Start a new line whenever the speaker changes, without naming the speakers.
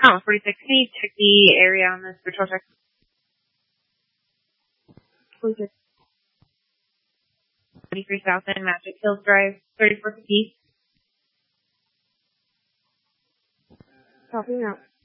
46. Can you check the area on this patrol check? 46. 23 South End, Magic Hills Drive, 3450.
Copy out.